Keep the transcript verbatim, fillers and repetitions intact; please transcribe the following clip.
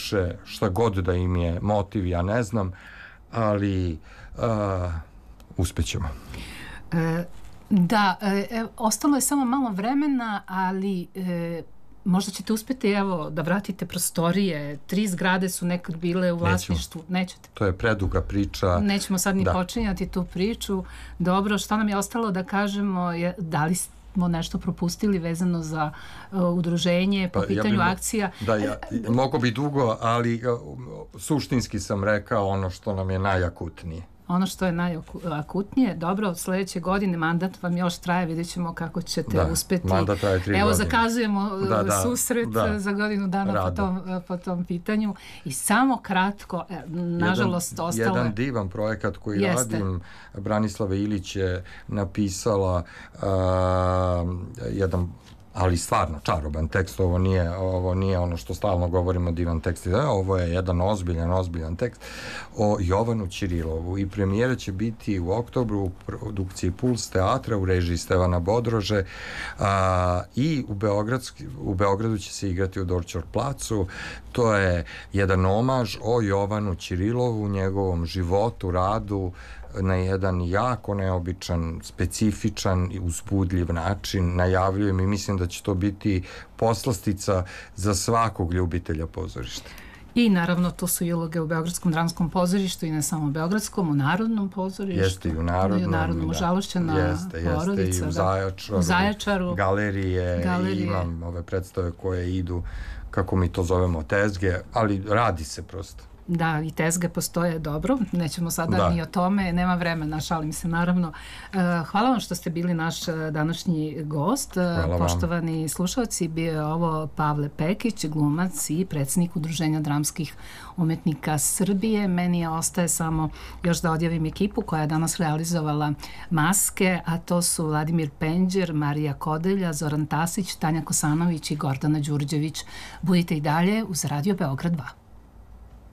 završe šta god da im je motiv, ja ne znam, ali uh, uspećemo. E, da, e, ostalo je samo malo vremena, ali e, možda ćete uspjeti, evo, da vratite prostorije. Tri zgrade su nekad bile u vlasništvu. Nećemo. Nećete. To je preduga priča. Nećemo sad ni da. počinjati tu priču. Dobro, šta nam je ostalo da kažemo? Je, da li smo nešto propustili vezano za uh, udruženje po pa, pitanju ja bi, akcija? Da, ja, mogo bi dugo, ali uh, suštinski sam rekao ono što nam je najakutnije. Ono što je najakutnije. Dobro, sljedeće godine mandat vam još traje, vidjet ćemo kako ćete da, uspjeti. Mandat traje tri Evo, godine. zakazujemo da, da, susret da, za godinu dana po tom, po tom pitanju. I samo kratko, nažalost, jedan, ostalo... Jedan divan projekat koji Jeste. radim, Branislava Ilić je napisala uh, jedan ali stvarno čaroban tekst, ovo nije, ovo nije ono što stalno govorimo divan tekst, ovo je jedan ozbiljan, ozbiljan tekst o Jovanu Ćirilovu i premijera će biti u oktobru u produkciji Puls teatra u režiji Stevana Bodrože a, i u, Beogradski, u Beogradu će se igrati u Dorćol placu. To je jedan omaž o Jovanu Ćirilovu, njegovom životu, radu, na jedan jako neobičan, specifičan i uzbudljiv način najavljujem i mislim da će to biti poslastica za svakog ljubitelja pozorišta. I naravno to su i uloge u Beogradskom dramskom pozorištu i ne samo u Beogradskom, u Narodnom pozorištu. Jeste i u Narodnom. I u Narodnom, Žalošćena jeste, jeste, porodica. I u Zajačaru, u Zajačaru. Galerije, galerije. I imam ove predstave koje idu, kako mi to zovemo, tezge, ali radi se prosto. Da, i tezge postoje dobro, nećemo sada da. ni o tome, nema vremena, šalim se naravno. Hvala vam što ste bili naš današnji gost. Hvala Poštovani vam. slušalci, bio je ovo Pavle Pekić, glumac i predsjednik Udruženja dramskih umetnika Srbije. Meni ostaje samo još da odjavim ekipu koja je danas realizovala maske, a to su Vladimir Penđer, Marija Kodelja, Zoran Tasić, Tanja Kosanović i Gordana Đurđević. Budite i dalje uz Radio Beograd dva.